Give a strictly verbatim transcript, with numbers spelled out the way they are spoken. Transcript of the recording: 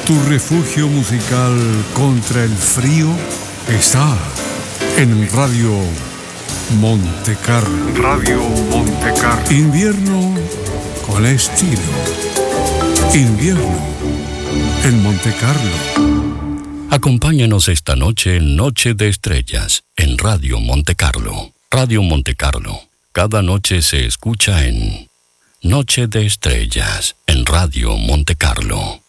Tu refugio musical contra el frío está en Radio Monte Carlo. Radio Monte Carlo. Invierno con estilo. Invierno en Monte Carlo. Acompáñanos esta noche en Noche de Estrellas en Radio Monte Carlo. Radio Monte Carlo. Cada noche se escucha en Noche de Estrellas en Radio Monte Carlo.